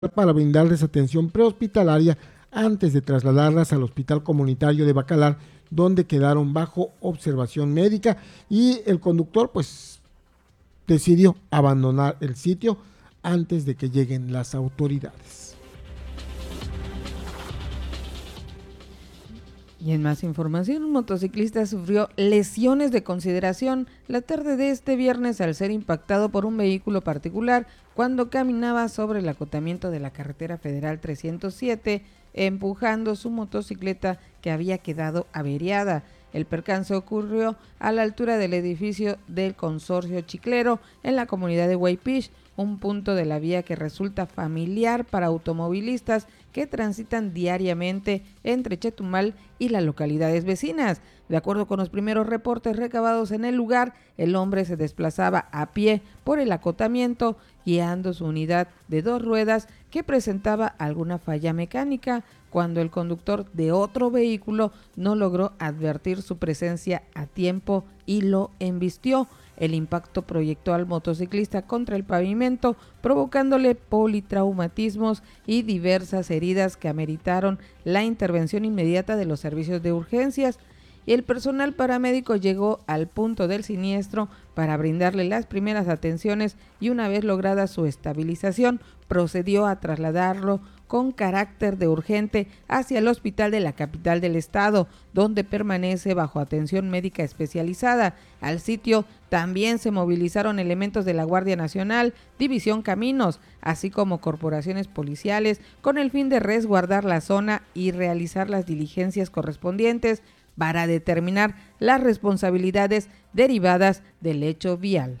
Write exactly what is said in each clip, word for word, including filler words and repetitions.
para brindarles atención prehospitalaria antes de trasladarlas al Hospital Comunitario de Bacalar, donde quedaron bajo observación médica, y el conductor pues decidió abandonar el sitio antes de que lleguen las autoridades. Y en más información, un motociclista sufrió lesiones de consideración la tarde de este viernes al ser impactado por un vehículo particular cuando caminaba sobre el acotamiento de la carretera federal trescientos siete, empujando su motocicleta que había quedado averiada. El percance ocurrió a la altura del edificio del Consorcio Chiclero en la comunidad de Huaypich, un punto de la vía que resulta familiar para automovilistas que transitan diariamente entre Chetumal y las localidades vecinas. De acuerdo con los primeros reportes recabados en el lugar, el hombre se desplazaba a pie por el acotamiento, guiando su unidad de dos ruedas que presentaba alguna falla mecánica, cuando el conductor de otro vehículo no logró advertir su presencia a tiempo y lo embistió. El impacto proyectó al motociclista contra el pavimento, provocándole politraumatismos y diversas heridas que ameritaron la intervención inmediata de los servicios de urgencias. Y el personal paramédico llegó al punto del siniestro para brindarle las primeras atenciones y, una vez lograda su estabilización, procedió a trasladarlo con carácter de urgente hacia el hospital de la capital del estado, donde permanece bajo atención médica especializada. Al sitio también se movilizaron elementos de la Guardia Nacional, División Caminos, así como corporaciones policiales, con el fin de resguardar la zona y realizar las diligencias correspondientes para determinar las responsabilidades derivadas del hecho vial.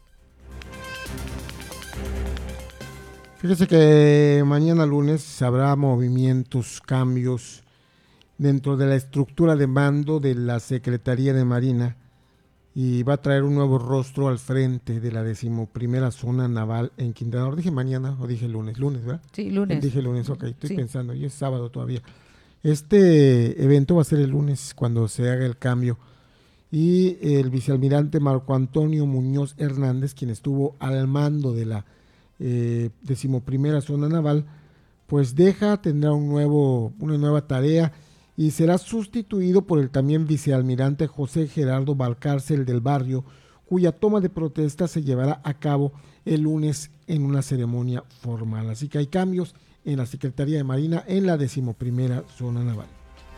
Fíjese que mañana lunes habrá movimientos, cambios dentro de la estructura de mando de la Secretaría de Marina, y va a traer un nuevo rostro al frente de la decimoprimera zona naval en Quintana Roo. ¿Dije mañana o dije lunes? Lunes, ¿verdad? Sí, lunes. Dije lunes, ok, estoy sí. pensando, y es sábado todavía. Este evento va a ser el lunes cuando se haga el cambio, y el vicealmirante Marco Antonio Muñoz Hernández, quien estuvo al mando de la eh, decimoprimera zona naval, pues deja, tendrá un nuevo, una nueva tarea y será sustituido por el también vicealmirante José Gerardo Valcárcel del Barrio, cuya toma de protesta se llevará a cabo el lunes en una ceremonia formal. Así que hay cambios en la Secretaría de Marina en la decimoprimera zona naval.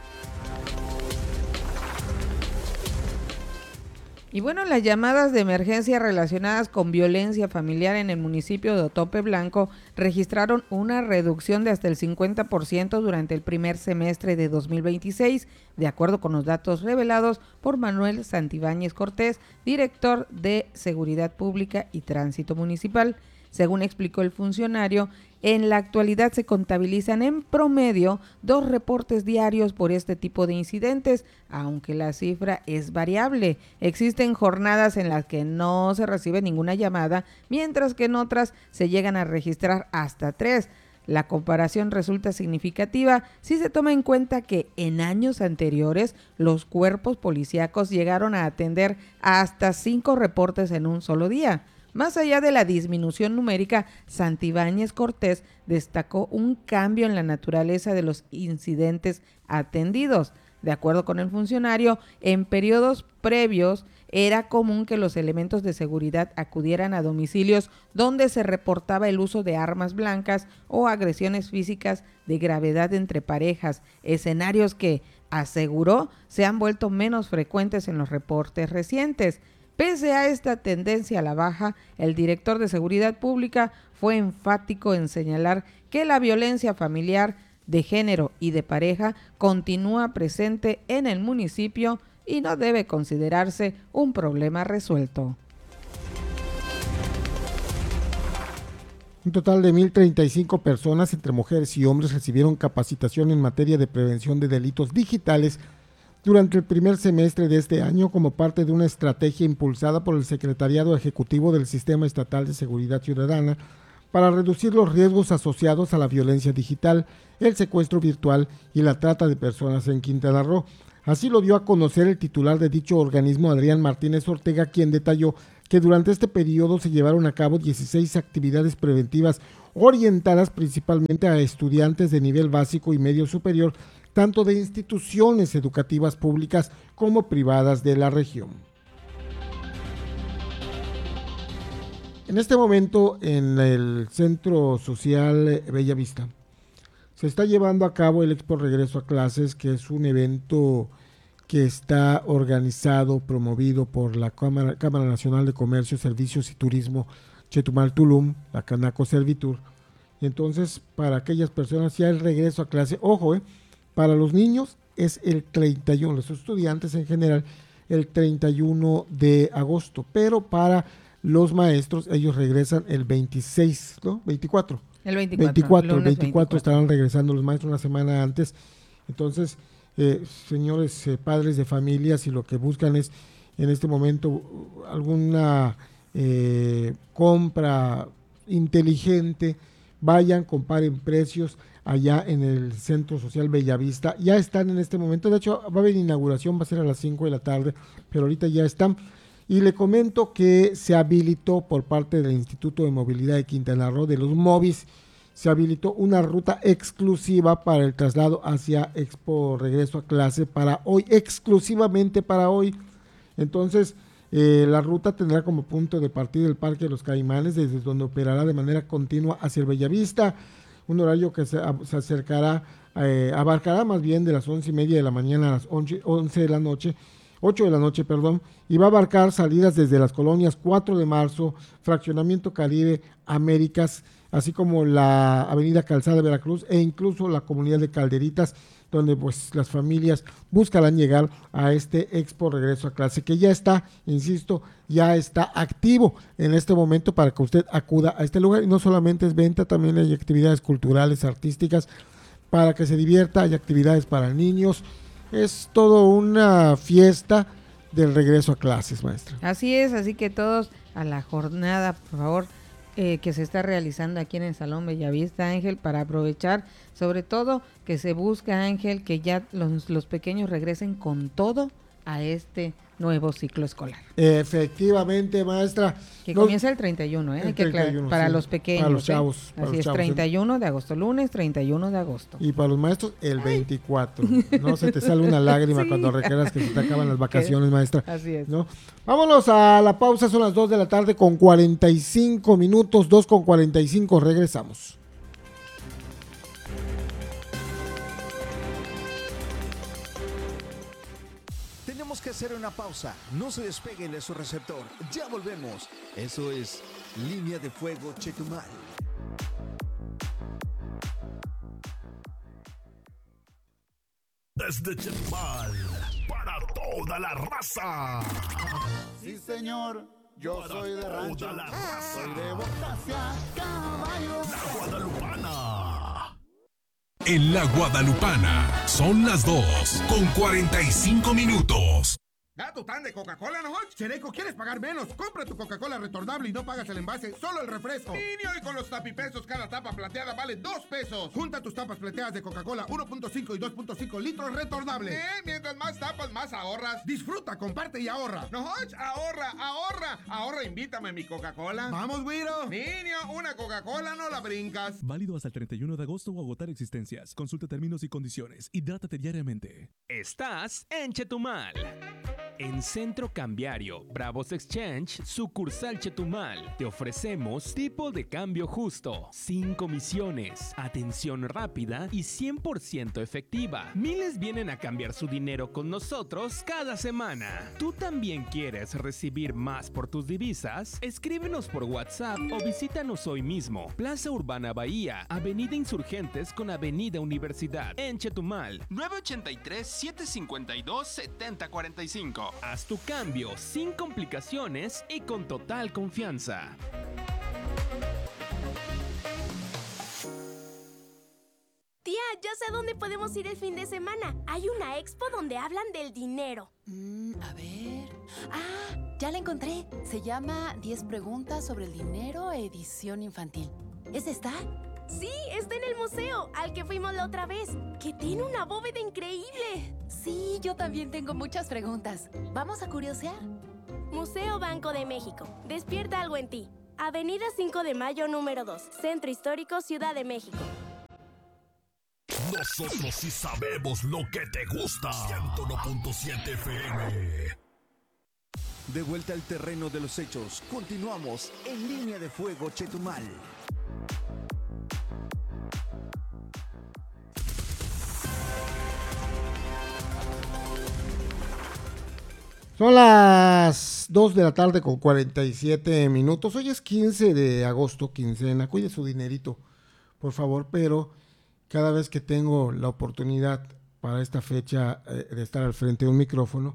Y bueno, las llamadas de emergencia relacionadas con violencia familiar en el municipio de Otope Blanco registraron una reducción de hasta el cincuenta por ciento durante el primer semestre de dos mil veintiséis, de acuerdo con los datos revelados por Manuel Santibáñez Cortés, director de Seguridad Pública y Tránsito Municipal. Según explicó el funcionario, en la actualidad se contabilizan en promedio dos reportes diarios por este tipo de incidentes, aunque la cifra es variable. Existen jornadas en las que no se recibe ninguna llamada, mientras que en otras se llegan a registrar hasta tres. La comparación resulta significativa si se toma en cuenta que en años anteriores los cuerpos policíacos llegaron a atender hasta cinco reportes en un solo día. Más allá de la disminución numérica, Santibáñez Cortés destacó un cambio en la naturaleza de los incidentes atendidos. De acuerdo con el funcionario, en periodos previos era común que los elementos de seguridad acudieran a domicilios donde se reportaba el uso de armas blancas o agresiones físicas de gravedad entre parejas, escenarios que, aseguró, se han vuelto menos frecuentes en los reportes recientes. Pese a esta tendencia a la baja, el director de Seguridad Pública fue enfático en señalar que la violencia familiar, de género y de pareja continúa presente en el municipio y no debe considerarse un problema resuelto. Un total de mil treinta y cinco personas, entre mujeres y hombres, recibieron capacitación en materia de prevención de delitos digitales durante el primer semestre de este año, como parte de una estrategia impulsada por el Secretariado Ejecutivo del Sistema Estatal de Seguridad Ciudadana para reducir los riesgos asociados a la violencia digital, el secuestro virtual y la trata de personas en Quintana Roo. Así lo dio a conocer el titular de dicho organismo, Adrián Martínez Ortega, quien detalló que durante este periodo se llevaron a cabo dieciséis actividades preventivas orientadas principalmente a estudiantes de nivel básico y medio superior, tanto de instituciones educativas públicas como privadas de la región. En este momento, en el Centro Social Bella Vista, se está llevando a cabo el Expo Regreso a Clases, que es un evento que está organizado, promovido por la Cámara, Cámara Nacional de Comercio, Servicios y Turismo Chetumal Tulum, la Canaco Servitur. Y entonces, para aquellas personas, ya el regreso a clase, ojo, eh, para los niños es el treinta y uno, los estudiantes en general, el treinta y uno de agosto, pero para los maestros, ellos regresan el veintiséis, ¿no? veinticuatro. El veinticuatro. veinticuatro, el veinticuatro, veinticuatro estarán regresando los maestros una semana antes. Entonces, eh, señores eh, padres de familia, si lo que buscan es en este momento alguna eh, compra inteligente, vayan, comparen precios allá en el Centro Social Bellavista. Ya están en este momento, de hecho va a haber inauguración, va a ser a las cinco de la tarde, pero ahorita ya están. Y le comento que se habilitó por parte del Instituto de Movilidad de Quintana Roo, de los MOVIS, se habilitó una ruta exclusiva para el traslado hacia Expo Regreso a Clase para hoy, exclusivamente para hoy. Entonces, eh, la ruta tendrá como punto de partida el Parque de los Caimanes, desde donde operará de manera continua hacia el Bellavista, un horario que se, se acercará, eh, abarcará más bien de las once y media de la mañana a las once de la noche, ocho de la noche, perdón, y va a abarcar salidas desde las colonias cuatro de marzo, Fraccionamiento Caribe, Américas, así como la avenida Calzada de Veracruz e incluso la comunidad de Calderitas, donde pues las familias buscarán llegar a este Expo Regreso a Clase, que ya está, insisto, ya está activo en este momento para que usted acuda a este lugar. Y no solamente es venta, también hay actividades culturales, artísticas, para que se divierta, hay actividades para niños. Es todo una fiesta del regreso a clases, maestra. Así es, así que todos a la jornada, por favor, eh, que se está realizando aquí en el Salón Bellavista, Ángel, para aprovechar, sobre todo que se busca, Ángel, que ya los, los pequeños regresen con todo a este nuevo ciclo escolar. Efectivamente, maestra. Que Nos, comienza el treinta y uno, ¿eh? El que treinta y uno, para sí, los pequeños. Para los chavos. ¿eh? Para Así los es, chavos, treinta y uno de agosto, lunes, treinta y uno de agosto. Y para los maestros, el veinticuatro. No se te sale una lágrima sí. cuando requieras que se te acaban las vacaciones, maestra. Así es. ¿No? Vámonos a la pausa, son las dos de la tarde con cuarenta y cinco minutos, dos con cuarenta y cinco, regresamos. Tenemos que hacer una pausa. No se despeguen de su receptor. Ya volvemos. Eso es Línea de Fuego Chetumal. Desde Chetumal, para toda la raza. Sí, señor. Yo para soy de rancho. Toda la raza. Soy de Botacia, caballo. La Guadalupana. En la Guadalupana son las dos con cuarenta y cinco minutos. ¿Da tu tan de Coca-Cola, no? Chereco, ¿quieres pagar menos? Compra tu Coca-Cola retornable y no pagas el envase, solo el refresco. Niño, y con los tapipesos cada tapa plateada vale dos pesos. Junta tus tapas plateadas de Coca-Cola uno punto cinco y dos punto cinco litros retornables. Eh, mientras más tapas, más ahorras. Disfruta, comparte y ahorra. No, ahorra, ahorra. Ahorra, invítame a mi Coca-Cola. Vamos, güiro. Niño, una Coca-Cola no la brincas. Válido hasta el treinta y uno de agosto o agotar existencias. Consulta términos y condiciones. Hidrátate diariamente. Estás en Chetumal. En Centro Cambiario Bravos Exchange, sucursal Chetumal, te ofrecemos tipo de cambio justo, sin comisiones, atención rápida y cien por ciento efectiva. Miles vienen a cambiar su dinero con nosotros cada semana. ¿Tú también quieres recibir más por tus divisas? Escríbenos por WhatsApp o visítanos hoy mismo. Plaza Urbana Bahía, Avenida Insurgentes con Avenida Universidad, en Chetumal, nueve ochenta y tres, siete cincuenta y dos, setenta cuarenta y cinco. Haz tu cambio sin complicaciones y con total confianza. Tía, ya sé a dónde podemos ir el fin de semana. Hay una expo donde hablan del dinero. Mm, a ver... Ah, ya la encontré. Se llama diez preguntas sobre el dinero, edición infantil. ¿Es esta? Sí, está en el museo, al que fuimos la otra vez, que tiene una bóveda increíble. Sí, yo también tengo muchas preguntas. ¿Vamos a curiosear? Museo Banco de México. Despierta algo en ti. Avenida cinco de Mayo número dos, Centro Histórico, Ciudad de México. Nosotros sí sabemos lo que te gusta. ciento uno punto siete F M. De vuelta al terreno de los hechos, continuamos en Línea de Fuego Chetumal. Son las dos de la tarde con cuarenta y siete minutos. Hoy es quince de agosto, quincena. Cuide su dinerito, por favor, pero cada vez que tengo la oportunidad para esta fecha eh, de estar al frente de un micrófono,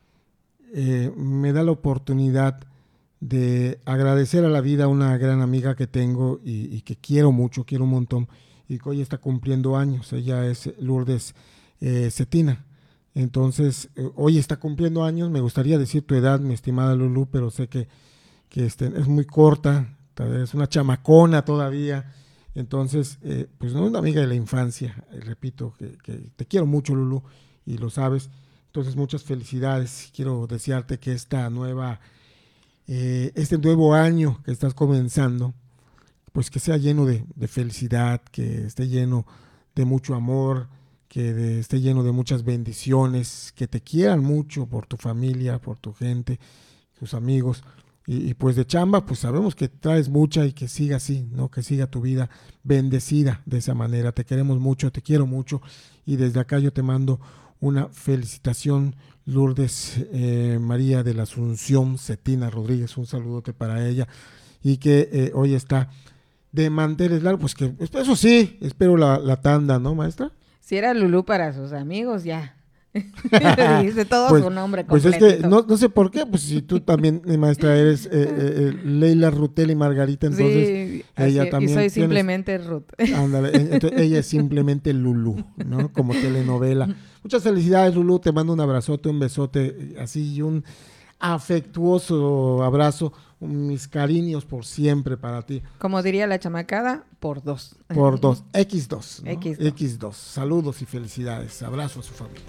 eh, me da la oportunidad de agradecer a la vida a una gran amiga que tengo y, y que quiero mucho, quiero un montón, y que hoy está cumpliendo años. Ella es Lourdes eh, Cetina. Entonces, eh, hoy está cumpliendo años. Me gustaría decir tu edad, mi estimada Lulú, pero sé que, que este, es muy corta, es una chamacona todavía. Entonces, eh, pues no es una amiga de la infancia, eh, repito, que, que te quiero mucho, Lulú, y lo sabes. Entonces, muchas felicidades. Quiero desearte que esta nueva, eh, este nuevo año que estás comenzando, pues que sea lleno de, de felicidad, que esté lleno de mucho amor, que de, esté lleno de muchas bendiciones, que te quieran mucho por tu familia, por tu gente, tus amigos, y, y pues de chamba, pues sabemos que traes mucha y que siga así, ¿no? Que siga tu vida bendecida de esa manera. Te queremos mucho, te quiero mucho, y desde acá yo te mando una felicitación, Lourdes eh, María de la Asunción Cetina Rodríguez, un saludote para ella, y que eh, hoy está de manteles largos, pues que eso sí, espero la, la tanda, ¿no, maestra? Si era Lulú para sus amigos, ya. Dice todo pues, su nombre pues completito. es que no, no sé por qué, pues si tú también, maestra, eres eh, eh, Leila, Rutel y Margarita, entonces sí, ella así, también. Y soy tienes, simplemente Ruth. Ándale, entonces ella es simplemente Lulú, ¿no? Como telenovela. Muchas felicidades, Lulú, te mando un abrazote, un besote, así, y un afectuoso abrazo, mis cariños por siempre para ti. Como diría la chamacada, por dos. Por dos, equis dos, ¿no? equis dos. equis dos. Saludos y felicidades, abrazo a su familia.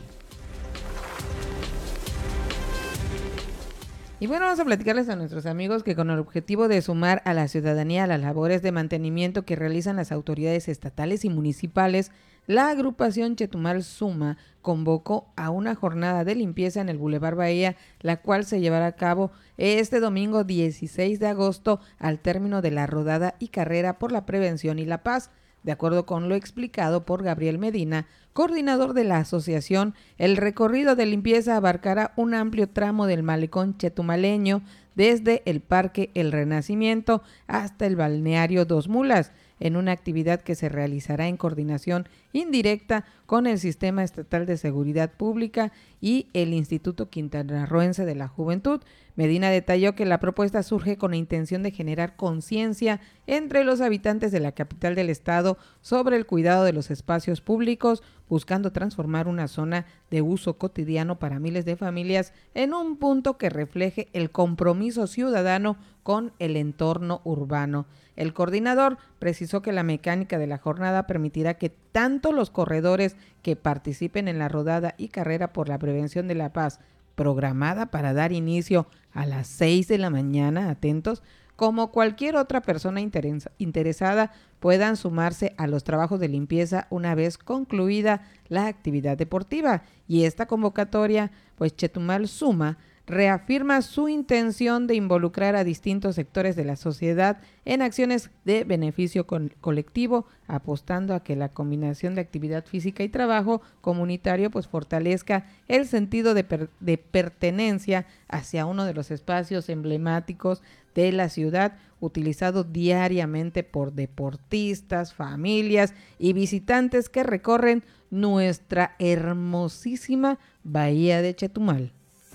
Y bueno, vamos a platicarles a nuestros amigos que con el objetivo de sumar a la ciudadanía a las labores de mantenimiento que realizan las autoridades estatales y municipales, la agrupación Chetumal Suma convocó a una jornada de limpieza en el Boulevard Bahía, la cual se llevará a cabo este domingo dieciséis de agosto al término de la rodada y carrera por la prevención y la paz. De acuerdo con lo explicado por Gabriel Medina, coordinador de la asociación, el recorrido de limpieza abarcará un amplio tramo del malecón chetumaleño desde el Parque El Renacimiento hasta el balneario Dos Mulas, en una actividad que se realizará en coordinación indirecta con el Sistema Estatal de Seguridad Pública y el Instituto Quintanarroense de la Juventud. Medina detalló que la propuesta surge con la intención de generar conciencia entre los habitantes de la capital del estado sobre el cuidado de los espacios públicos, buscando transformar una zona de uso cotidiano para miles de familias en un punto que refleje el compromiso ciudadano con el entorno urbano. El coordinador precisó que la mecánica de la jornada permitirá que tanto los corredores que participen en la rodada y carrera por la prevención de la paz, programada para dar inicio a las seis de la mañana, atentos, como cualquier otra persona interesa- interesada, puedan sumarse a los trabajos de limpieza una vez concluida la actividad deportiva. Y esta convocatoria, pues Chetumal Suma, reafirma su intención de involucrar a distintos sectores de la sociedad en acciones de beneficio con, colectivo, apostando a que la combinación de actividad física y trabajo comunitario pues fortalezca el sentido de, per, de pertenencia hacia uno de los espacios emblemáticos de la ciudad, utilizado diariamente por deportistas, familias y visitantes que recorren nuestra hermosísima Bahía de Chetumal.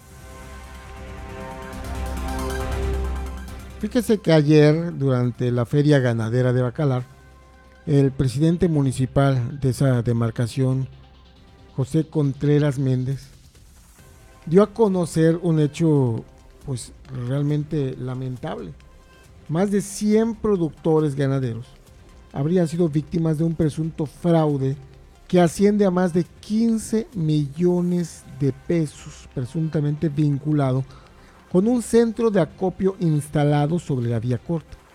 Fíjese que ayer, durante la Feria Ganadera de Bacalar, el presidente municipal de esa demarcación, José Contreras Méndez, dio a conocer un hecho pues realmente lamentable. Más de cien productores ganaderos habrían sido víctimas de un presunto fraude que asciende a más de quince millones de pesos, presuntamente vinculado con un centro de acopio instalado sobre la vía corta.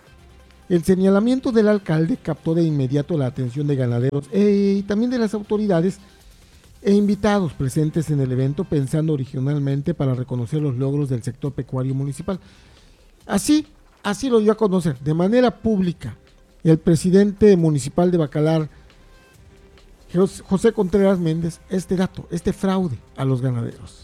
El señalamiento del alcalde captó de inmediato la atención de ganaderos eh, y también de las autoridades e invitados presentes en el evento, pensando originalmente para reconocer los logros del sector pecuario municipal. Así, así lo dio a conocer de manera pública el presidente municipal de Bacalar, José Contreras Méndez, este dato, este fraude a los ganaderos.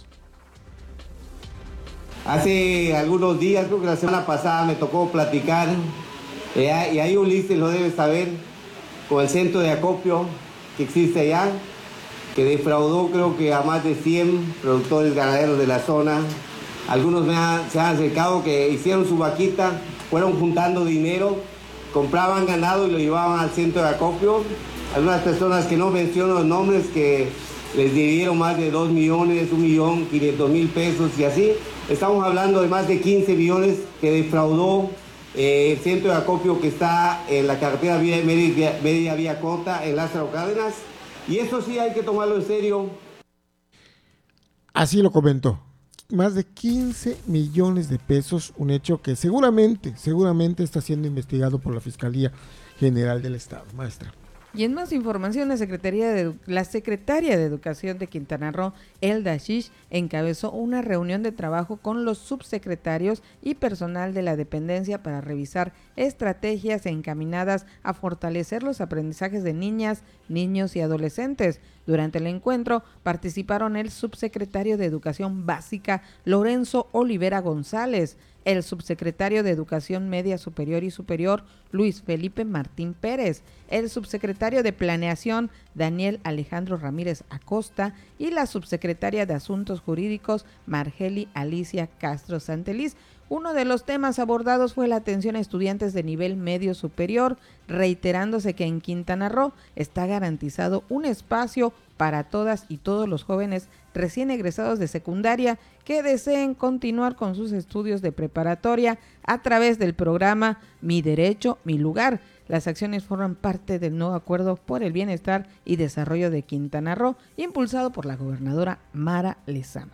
Hace algunos días, creo que la semana pasada, me tocó platicar, eh, y ahí Ulises lo debe saber, con el centro de acopio que existe allá, que defraudó creo que a más de cien productores ganaderos de la zona. Algunos me han, se han acercado que hicieron su vaquita, fueron juntando dinero, compraban ganado y lo llevaban al centro de acopio. Algunas personas que no menciono los nombres, que les debieron más de dos millones, un millón, quinientos mil pesos y así. Estamos hablando de más de quince millones que defraudó eh, el centro de acopio que está en la carretera Vía Media, Media Vía Corta en Lázaro Cárdenas. Y eso sí hay que tomarlo en serio. Así lo comentó. Más de quince millones de pesos, un hecho que seguramente, seguramente está siendo investigado por la Fiscalía General del Estado. Maestra. Y en más información, la Secretaría de, la Secretaria de Educación de Quintana Roo, Elda Shish, encabezó una reunión de trabajo con los subsecretarios y personal de la dependencia para revisar estrategias encaminadas a fortalecer los aprendizajes de niñas, niños y adolescentes. Durante el encuentro participaron el subsecretario de Educación Básica, Lorenzo Olivera González, el subsecretario de Educación Media Superior y Superior, Luis Felipe Martín Pérez, el subsecretario de Planeación, Daniel Alejandro Ramírez Acosta, y la subsecretaria de Asuntos Jurídicos, Margeli Alicia Castro Santeliz. Uno de los temas abordados fue la atención a estudiantes de nivel medio superior, reiterándose que en Quintana Roo está garantizado un espacio para todas y todos los jóvenes recién egresados de secundaria que deseen continuar con sus estudios de preparatoria a través del programa Mi Derecho, Mi Lugar. Las acciones forman parte del nuevo acuerdo por el bienestar y desarrollo de Quintana Roo, impulsado por la gobernadora Mara Lezama.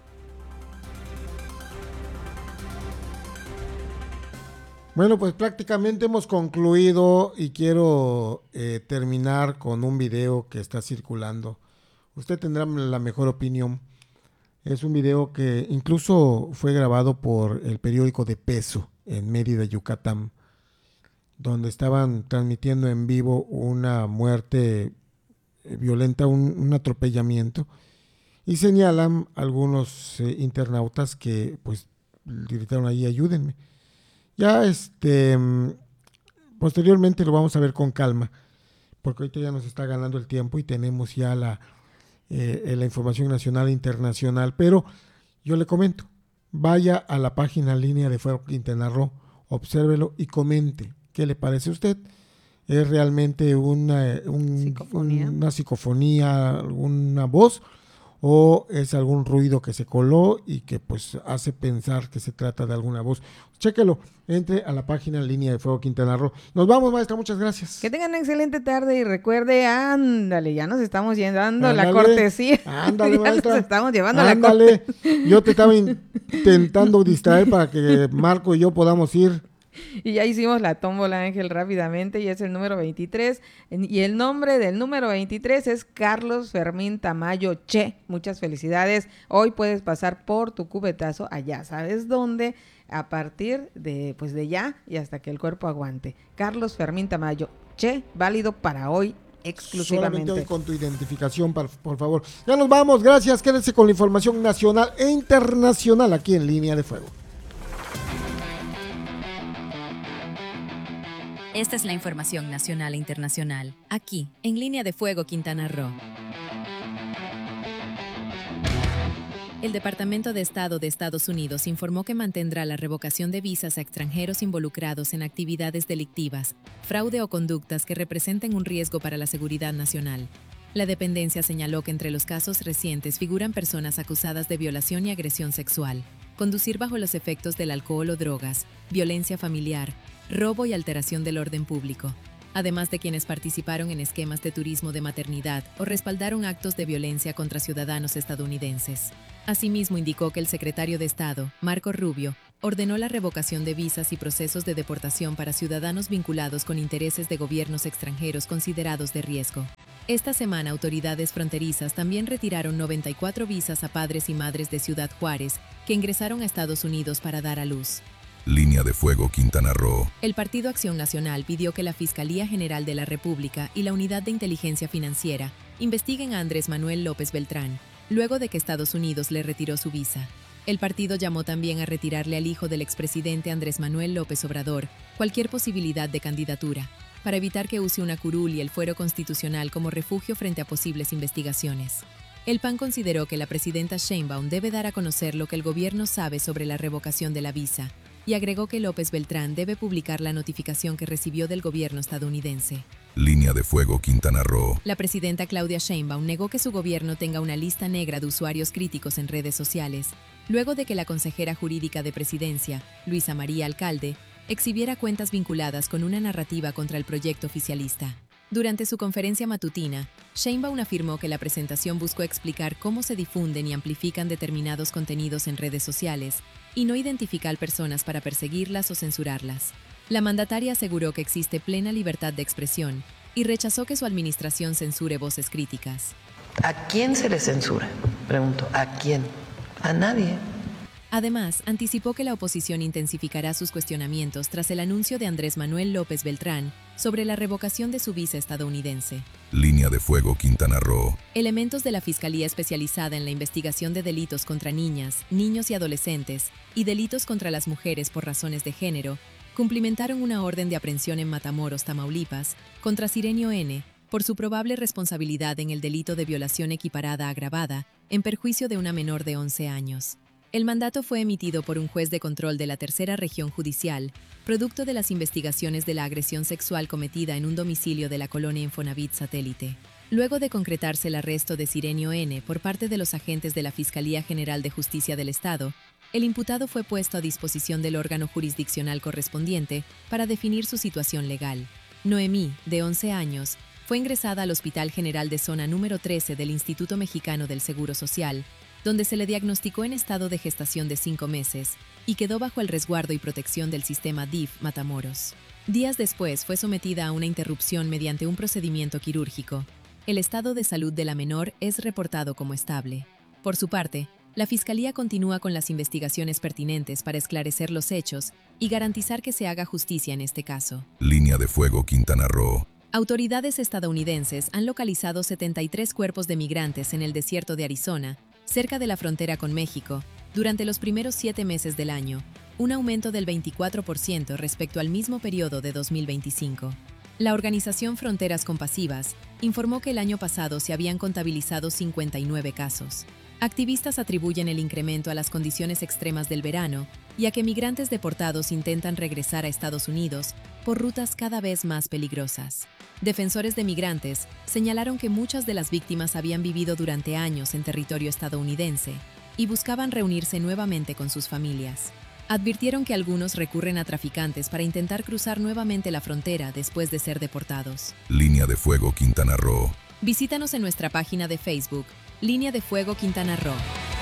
Bueno, pues prácticamente hemos concluido y quiero eh, terminar con un video que está circulando. Usted tendrá la mejor opinión. Es un video que incluso fue grabado por el periódico de Peso en Mérida, Yucatán, donde estaban transmitiendo en vivo una muerte violenta, un, un atropellamiento, y señalan algunos eh, internautas que pues gritaron ahí, ayúdenme. Ya este posteriormente lo vamos a ver con calma, porque ahorita ya nos está ganando el tiempo y tenemos ya la, eh, la información nacional e internacional, pero yo le comento, vaya a la página Línea de Fuego Quintana Roo, obsérvelo y comente qué le parece a usted. ¿Es realmente una, un, ¿Psicofonía? una psicofonía, alguna voz, o es algún ruido que se coló y que pues hace pensar que se trata de alguna voz? Chéquelo, entre a la página Línea de Fuego Quintana Roo. Nos vamos, maestra, muchas gracias. Que tengan una excelente tarde y recuerde, ándale, ya nos estamos llevando Ándale, la cortesía. Ándale, ya maestra. nos estamos llevando Ándale. la cortesía. Yo te estaba intentando distraer para que Marco y yo podamos ir. Y ya hicimos la tómbola, Ángel, rápidamente, y es el número veintitrés. Y el nombre del número veintitrés es Carlos Fermín Tamayo Che. Muchas felicidades. Hoy puedes pasar por tu cubetazo allá, ¿sabes dónde? A partir de, pues de ya y hasta que el cuerpo aguante. Carlos Fermín Tamayo Che, válido para hoy exclusivamente. Solamente hoy con tu identificación, por, por favor. Ya nos vamos, gracias. Quédense con la información nacional e internacional aquí en Línea de Fuego. Esta es la información nacional e internacional, aquí, en Línea de Fuego Quintana Roo. El Departamento de Estado de Estados Unidos informó que mantendrá la revocación de visas a extranjeros involucrados en actividades delictivas, fraude o conductas que representen un riesgo para la seguridad nacional. La dependencia señaló que entre los casos recientes figuran personas acusadas de violación y agresión sexual, conducir bajo los efectos del alcohol o drogas, violencia familiar, robo y alteración del orden público. además de quienes participaron en esquemas de turismo de maternidad o respaldaron actos de violencia contra ciudadanos estadounidenses. Asimismo, indicó que el secretario de Estado, Marco Rubio, ordenó la revocación de visas y procesos de deportación para ciudadanos vinculados con intereses de gobiernos extranjeros considerados de riesgo. Esta semana, autoridades fronterizas también retiraron noventa y cuatro visas a padres y madres de Ciudad Juárez que ingresaron a Estados Unidos para dar a luz. Línea de fuego Quintana Roo. El Partido Acción Nacional pidió que la Fiscalía General de la República y la Unidad de Inteligencia Financiera investiguen a Andrés Manuel López Beltrán, luego de que Estados Unidos le retiró su visa. El partido llamó también a retirarle al hijo del expresidente Andrés Manuel López Obrador cualquier posibilidad de candidatura, para evitar que use una curul y el fuero constitucional como refugio frente a posibles investigaciones. El P A N consideró que la presidenta Sheinbaum debe dar a conocer lo que el gobierno sabe sobre la revocación de la visa, y agregó que López Beltrán debe publicar la notificación que recibió del gobierno estadounidense. Línea de fuego Quintana Roo. La presidenta Claudia Sheinbaum negó que su gobierno tenga una lista negra de usuarios críticos en redes sociales, luego de que la consejera jurídica de Presidencia, Luisa María Alcalde, exhibiera cuentas vinculadas con una narrativa contra el proyecto oficialista. Durante su conferencia matutina, Sheinbaum afirmó que la presentación buscó explicar cómo se difunden y amplifican determinados contenidos en redes sociales y no identificar personas para perseguirlas o censurarlas. La mandataria aseguró que existe plena libertad de expresión y rechazó que su administración censure voces críticas. ¿A quién se le censura? Pregunto, ¿a quién? A nadie. Además, anticipó que la oposición intensificará sus cuestionamientos tras el anuncio de Andrés Manuel López Beltrán sobre la revocación de su visa estadounidense. Línea de fuego Quintana Roo. Elementos de la Fiscalía Especializada en la Investigación de Delitos contra Niñas, Niños y Adolescentes y Delitos contra las Mujeres por razones de género cumplimentaron una orden de aprehensión en Matamoros, Tamaulipas, contra Sirenio N., por su probable responsabilidad en el delito de violación equiparada agravada en perjuicio de una menor de once años. El mandato fue emitido por un juez de control de la Tercera Región Judicial, producto de las investigaciones de la agresión sexual cometida en un domicilio de la colonia Infonavit Satélite. Luego de concretarse el arresto de Sirenio N. por parte de los agentes de la Fiscalía General de Justicia del Estado, el imputado fue puesto a disposición del órgano jurisdiccional correspondiente para definir su situación legal. Noemí, de once años, fue ingresada al Hospital General de Zona número trece del Instituto Mexicano del Seguro Social, donde se le diagnosticó en estado de gestación de cinco meses y quedó bajo el resguardo y protección del sistema D I F Matamoros. Días después fue sometida a una interrupción mediante un procedimiento quirúrgico. El estado de salud de la menor es reportado como estable. Por su parte, la Fiscalía continúa con las investigaciones pertinentes para esclarecer los hechos y garantizar que se haga justicia en este caso. Línea de fuego Quintana Roo. Autoridades estadounidenses han localizado setenta y tres cuerpos de migrantes en el desierto de Arizona, cerca de la frontera con México, durante los primeros siete meses del año, un aumento del veinticuatro por ciento respecto al mismo periodo de dos mil veinticinco. La organización Fronteras Compasivas informó que el año pasado se habían contabilizado cincuenta y nueve casos. Activistas atribuyen el incremento a las condiciones extremas del verano y a que migrantes deportados intentan regresar a Estados Unidos por rutas cada vez más peligrosas. Defensores de migrantes señalaron que muchas de las víctimas habían vivido durante años en territorio estadounidense y buscaban reunirse nuevamente con sus familias. Advirtieron que algunos recurren a traficantes para intentar cruzar nuevamente la frontera después de ser deportados. Línea de fuego Quintana Roo. Visítanos en nuestra página de Facebook, Línea de Fuego Quintana Roo.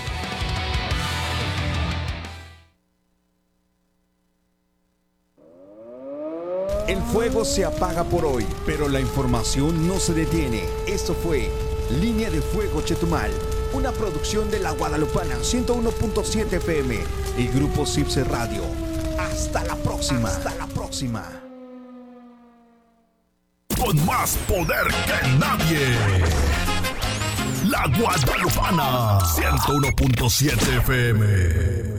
El fuego se apaga por hoy, pero la información no se detiene. Esto fue Línea de Fuego Chetumal, una producción de La Guadalupana ciento uno punto siete F M y Grupo Cipse Radio. Hasta la próxima. Hasta la próxima. Con más poder que nadie. La Guadalupana ciento uno punto siete F M.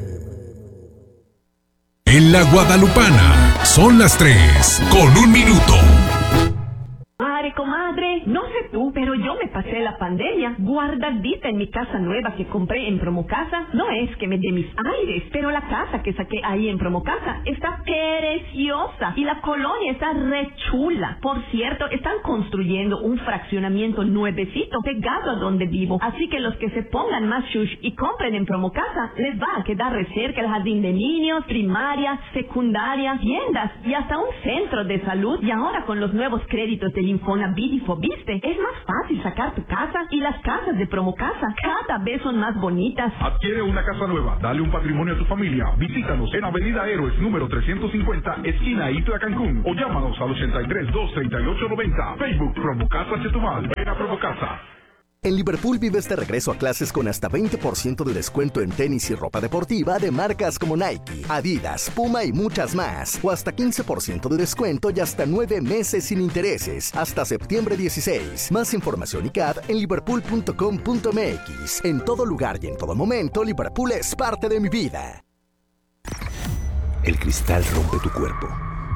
En La Guadalupana son las tres con un minuto. Madre, comadre. Comadre, no sé tú, pero yo me pasé la pandemia guardadita en mi casa nueva que compré en Promocasa. No es que me dé mis aires, pero la casa que saqué ahí en Promocasa está preciosa y la colonia está re chula. Por cierto, están construyendo un fraccionamiento nuevecito pegado a donde vivo. Así que los que se pongan más shush y compren en Promocasa, les va a quedar re cerca el jardín de niños, primaria, secundaria, tiendas y hasta un centro de salud. Y ahora con los nuevos créditos del Infonavit y Fobiste, es más fácil sacar tu casa, y las casas de Promocasa cada vez son más bonitas. Adquiere una casa nueva, dale un patrimonio a tu familia. Visítanos en Avenida Héroes número trescientos cincuenta, esquina Itla, Cancún, o llámanos al ochenta y tres, dos treinta y ocho noventa. Facebook Promocasa Chetumal. Ven a Promocasa. En Liverpool vives de regreso a clases con hasta veinte por ciento de descuento en tenis y ropa deportiva de marcas como Nike, Adidas, Puma y muchas más. O hasta quince por ciento de descuento y hasta nueve meses sin intereses. Hasta septiembre dieciséis. Más información y C A D en liverpool punto com punto m x. En todo lugar y en todo momento, Liverpool es parte de mi vida. El cristal rompe tu cuerpo.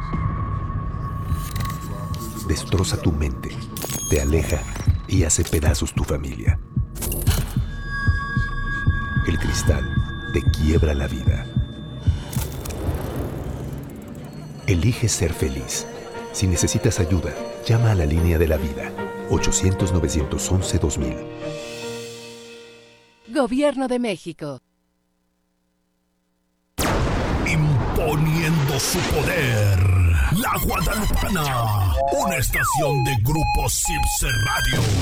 Destroza tu mente. Te aleja y hace pedazos tu familia. El cristal te quiebra la vida. Elige ser feliz. Si necesitas ayuda, llama a la línea de la vida. ochocientos, novecientos once, dos mil. Gobierno de México. Imponiendo su poder. La Guadalupana. Una estación de Grupo Cipse Radio.